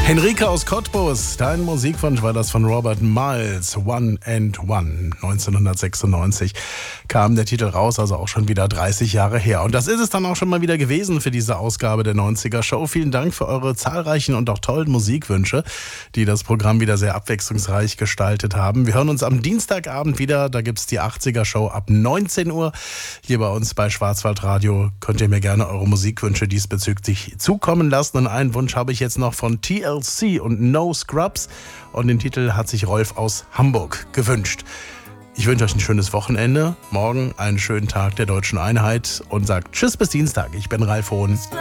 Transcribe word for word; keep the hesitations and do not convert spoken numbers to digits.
Henrike aus Cottbus, dein Musikwunsch war das von Robert Miles, One and One. neunzehnhundertsechsundneunzig kam der Titel raus, also auch schon wieder dreißig Jahre her. Und das ist es dann auch schon mal wieder gewesen für diese Ausgabe der neunziger Show. Vielen Dank für eure zahlreichen und auch tollen Musikwünsche, die das Programm wieder sehr abwechslungsreich gestaltet haben. Wir hören uns am Dienstagabend wieder, da gibt's die achtziger Show ab neunzehn Uhr. Hier bei uns bei Schwarzwaldradio könnt ihr mir gerne eure Musikwünsche diesbezüglich zukommen lassen. Und einen Wunsch habe ich jetzt noch von T L C und No Scrubs, und den Titel hat sich Rolf aus Hamburg gewünscht. Ich wünsche euch ein schönes Wochenende, morgen einen schönen Tag der Deutschen Einheit und sagt Tschüss bis Dienstag. Ich bin Ralf Hohn.